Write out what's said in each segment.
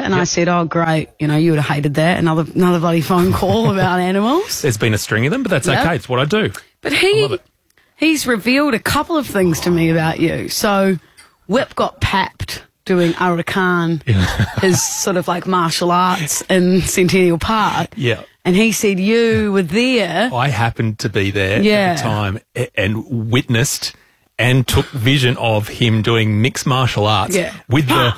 And I said, oh, great, you know, you would have hated that. Another bloody phone call about animals. There's been a string of them, but that's okay. It's what I do. But I love it. he's revealed a couple of things to me about you. So Whip got papped doing Arakan, his sort of like martial arts in Centennial Park. Yeah. And he said you were there. I happened to be there at the time and witnessed and took vision of him doing mixed martial arts with the...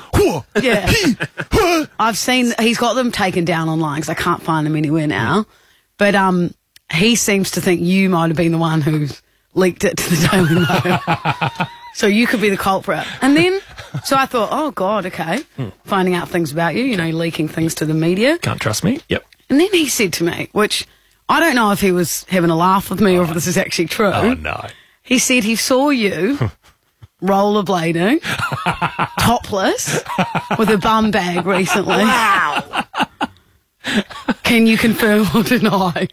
I've seen, he's got them taken down online because I can't find them anywhere now. But he seems to think you might have been the one who leaked it to the Daily Mail. So you could be the culprit. And then, so I thought, oh, God, okay, finding out things about you, you know, leaking things to the media. Can't trust me. Yep. And then he said to me, which I don't know if he was having a laugh with me or if this is actually true. Oh, no. He said he saw you rollerblading, topless, with a bum bag recently. Wow. Can you confirm or deny?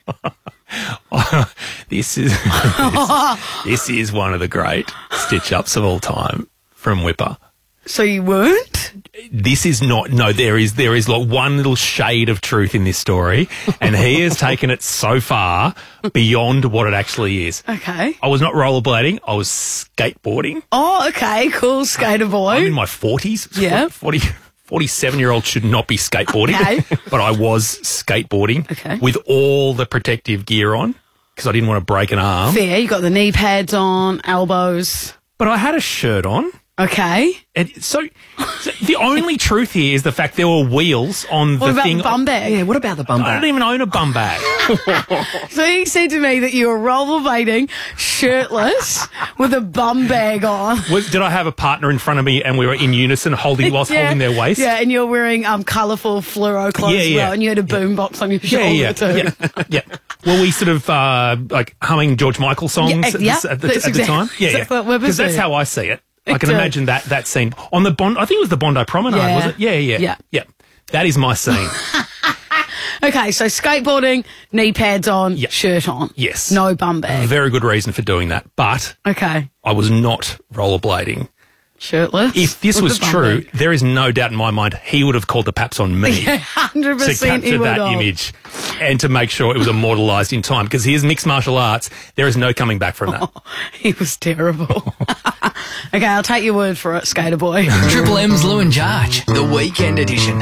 This is one of the great stitch-ups of all time from Whipper. So you weren't? This is not... No, there is like one little shade of truth in this story, and he has taken it so far beyond what it actually is. Okay. I was not rollerblading. I was skateboarding. Oh, okay. Cool, skater boy. I'm in my 40s. Yeah. 47-year-old should not be skateboarding. Okay. But I was skateboarding with all the protective gear on because I didn't want to break an arm. Fair. You got the knee pads on, elbows. But I had a shirt on. Okay. And so the only truth here is the fact there were wheels on What the about thing. the bum bag? Yeah, what about the bum I bag? don't even own a bum bag. So he said to me that you were rollerblading, shirtless, with a bum bag on. Did I have a partner in front of me and we were in unison holding holding their waist? Yeah, and you're wearing colourful fluoro clothes as well, and you had a boombox on your shoulder too. Yeah. Well, we sort of like humming George Michael songs at the time. Yeah, because that's how I see it. I can imagine that scene on the Bondi. I think it was the Bondi Promenade, was it? Yeah. That is my scene. Okay, so skateboarding, knee pads on, shirt on. Yes. No bum bag. Very good reason for doing that. But I was not rollerblading. Shirtless. If this was true, there is no doubt in my mind he would have called the paps on me. Yeah, 100% to capture that image and to make sure it was immortalised in time. Because here's mixed martial arts. There is no coming back from that. He was terrible. Okay, I'll take your word for it, skater boy. Triple M's Lou and Jarge, the weekend edition.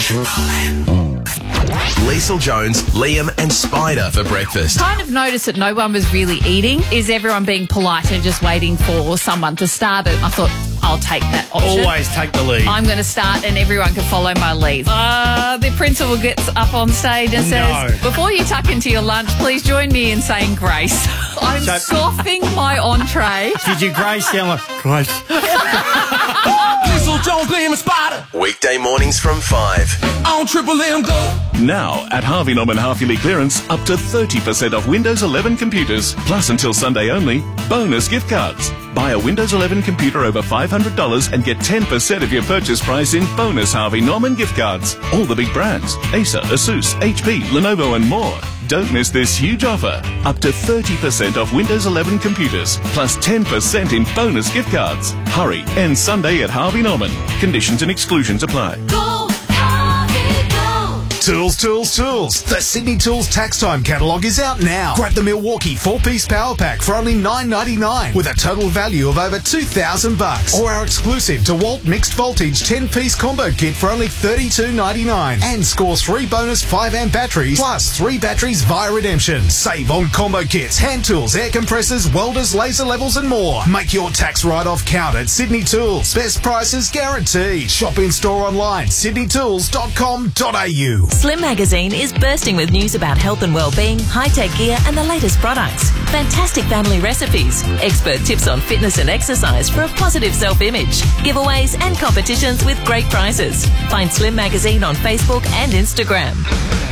Liesl Jones, Liam and Spider for breakfast. Kind of noticed that no one was really eating. Is everyone being polite and just waiting for someone to start it? I thought, I'll take that option. Always take the lead. I'm going to start and everyone can follow my lead. The principal gets up on stage and says, before you tuck into your lunch, please join me in saying grace. I'm scoffing my entree. Did you grace, Yella? Grace. Liesl Jones, Liam and Spider. Weekday mornings from 5 on Triple M Go. Now, at Harvey Norman Half Yearly Clearance, up to 30% off Windows 11 computers. Plus, until Sunday only, bonus gift cards. Buy a Windows 11 computer over $500 and get 10% of your purchase price in bonus Harvey Norman gift cards. All the big brands: Acer, Asus, HP, Lenovo and more. Don't miss this huge offer. Up to 30% off Windows 11 computers, plus 10% in bonus gift cards. Hurry, end Sunday at Harvey Norman. Conditions and exclusions apply. Tools, tools, tools. The Sydney Tools Tax Time catalogue is out now. Grab the Milwaukee 4-piece power pack for only $9.99 with a total value of over $2,000. Or our exclusive DeWalt mixed voltage 10-piece combo kit for only $32.99. And score 3 bonus 5-amp batteries plus 3 batteries via redemption. Save on combo kits, hand tools, air compressors, welders, laser levels and more. Make your tax write-off count at Sydney Tools. Best prices guaranteed. Shop in store online, sydneytools.com.au. Slim Magazine is bursting with news about health and well-being, high-tech gear and the latest products. Fantastic family recipes, expert tips on fitness and exercise for a positive self-image, giveaways and competitions with great prizes. Find Slim Magazine on Facebook and Instagram.